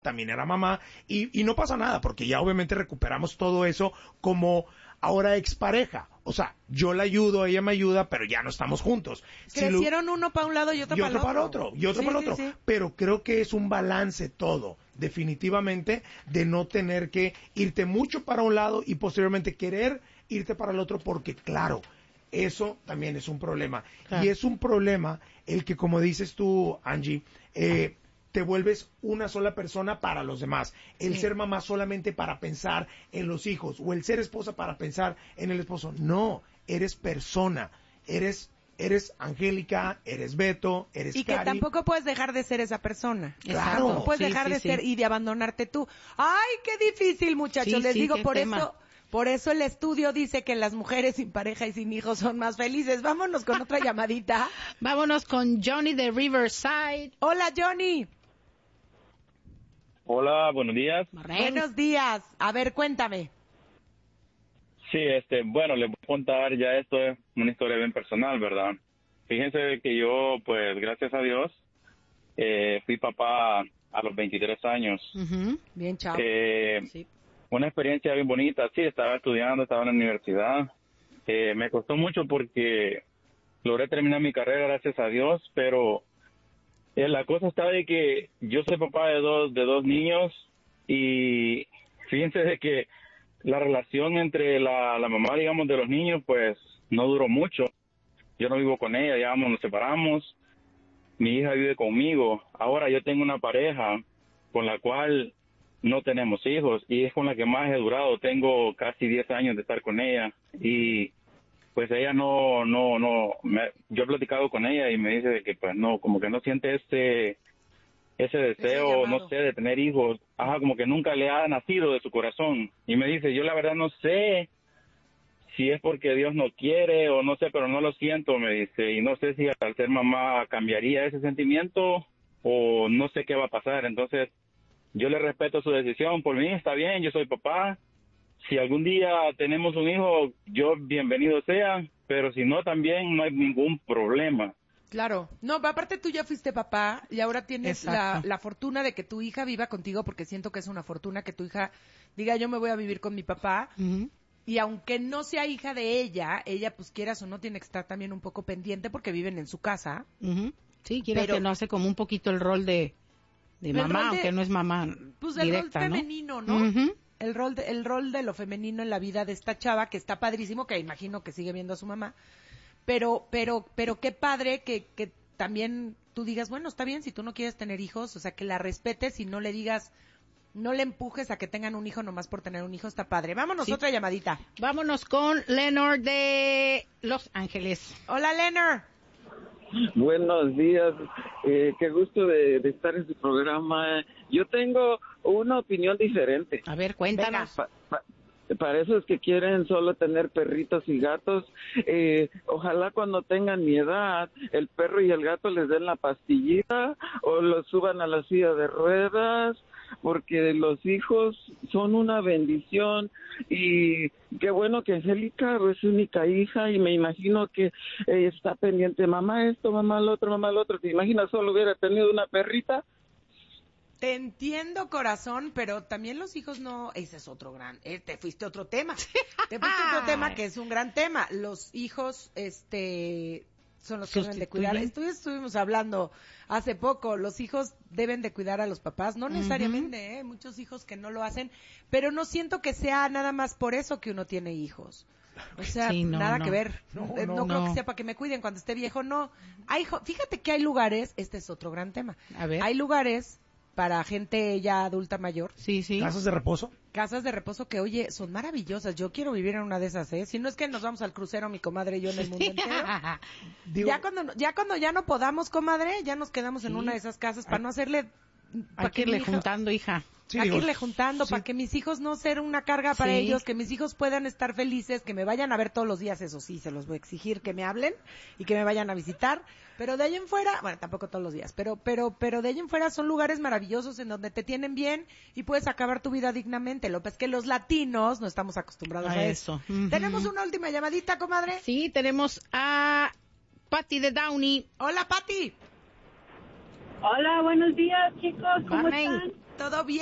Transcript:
también era mamá, y no pasa nada, porque ya obviamente recuperamos todo eso como ahora expareja. O sea, yo la ayudo, ella me ayuda, pero ya no estamos juntos. Crecieron uno para un lado y otro para el otro. Y otro para el otro. Sí. Pero creo que es un balance todo, definitivamente, de no tener que irte mucho para un lado y posteriormente querer irte para el otro, porque claro, eso también es un problema. Claro. Y es un problema el que, como dices tú, Angie, te vuelves una sola persona para los demás. El ser mamá solamente para pensar en los hijos, o el ser esposa para pensar en el esposo. No, eres persona, eres Angélica, eres Beto, eres y Cari. Que tampoco puedes dejar de ser esa persona. Claro. No puedes dejar de ser y de abandonarte tú. ¡Ay, qué difícil, muchachos! Les digo, por eso el estudio dice que las mujeres sin pareja y sin hijos son más felices. Vámonos con otra llamadita. Vámonos con Johnny de Riverside. Hola, Johnny. Hola, buenos días. Buenos días. A ver, cuéntame. Sí, bueno, les voy a contar, ya esto es una historia bien personal, ¿verdad? Fíjense que yo, pues, gracias a Dios, fui papá a los 23 años. Uh-huh. Bien, chao. Sí. Una experiencia bien bonita, sí, estaba estudiando, estaba en la universidad. Me costó mucho porque logré terminar mi carrera, gracias a Dios, pero la cosa está de que yo soy papá de dos niños y fíjense de que la relación entre la mamá, digamos, de los niños, pues no duró mucho. Yo no vivo con ella, ya nos separamos. Mi hija vive conmigo. Ahora yo tengo una pareja con la cual no tenemos hijos y es con la que más he durado. Tengo casi 10 años de estar con ella y pues ella yo he platicado con ella y me dice de que pues no, como que no siente ese deseo, no sé, de tener hijos. Ajá, como que nunca le ha nacido de su corazón. Y me dice, yo la verdad no sé si es porque Dios no quiere o no sé, pero no lo siento, me dice. Y no sé si al ser mamá cambiaría ese sentimiento o no sé qué va a pasar. Entonces, yo le respeto su decisión. Por mí está bien, yo soy papá. Si algún día tenemos un hijo, yo bienvenido sea, pero si no, también no hay ningún problema. Claro. No, aparte tú ya fuiste papá y ahora tienes la fortuna de que tu hija viva contigo, porque siento que es una fortuna que tu hija diga, yo me voy a vivir con mi papá. Uh-huh. Y aunque no sea hija de ella pues quieras o no, tiene que estar también un poco pendiente porque viven en su casa. Uh-huh. Sí, quieras que no hace como un poquito el rol de mamá, aunque no es mamá pues directa, el rol femenino, ¿no? Uh-huh. El rol de lo femenino en la vida de esta chava, que está padrísimo, que imagino que sigue viendo a su mamá. Pero qué padre que también tú digas, bueno, está bien si tú no quieres tener hijos, o sea, que la respetes y no le digas, no le empujes a que tengan un hijo nomás por tener un hijo, está padre. Vámonos, otra llamadita. Vámonos con Leonard de Los Ángeles. Hola, Leonard. Buenos días, qué gusto de estar en su programa. Yo tengo una opinión diferente. A ver, cuéntanos. Para esos que quieren solo tener perritos y gatos, ojalá cuando tengan mi edad, el perro y el gato les den la pastillita o los suban a la silla de ruedas, porque los hijos son una bendición y qué bueno que Angélica es su única hija y me imagino que está pendiente, mamá esto, mamá lo otro, mamá lo otro. ¿Te imaginas solo hubiera tenido una perrita? Te entiendo, corazón, pero también los hijos no... Ese es otro te fuiste a otro tema. Te fuiste a otro tema que es un gran tema. Los hijos, son los que deben de cuidar. Estuvimos hablando hace poco. Los hijos deben de cuidar a los papás. No necesariamente, muchos hijos que no lo hacen. Pero no siento que sea nada más por eso que uno tiene hijos. O sea, nada que ver. No creo que sea para que me cuiden cuando esté viejo, no. Fíjate que hay lugares, este es otro gran tema. A ver. Hay lugares para gente ya adulta mayor. Sí. ¿Casas de reposo? Casas de reposo que, oye, son maravillosas. Yo quiero vivir en una de esas, ¿eh? Si no es que nos vamos al crucero, mi comadre y yo, en el mundo entero. Ya cuando ya no podamos, comadre, ya nos quedamos en una de esas casas para no hacerle... Hay que irle juntando, hija. Sí, hay que irle juntando para que mis hijos no sean una carga para ellos, que mis hijos puedan estar felices, que me vayan a ver todos los días, eso sí, se los voy a exigir que me hablen y que me vayan a visitar, pero de ahí en fuera, bueno, tampoco todos los días, pero de ahí en fuera son lugares maravillosos en donde te tienen bien y puedes acabar tu vida dignamente. Lo que es que los latinos no estamos acostumbrados a eso. Uh-huh. ¿Tenemos una última llamadita, comadre? Sí, tenemos a Patty de Downey. Hola, Patty. Hola, buenos días, chicos, ¿cómo están? todo bien.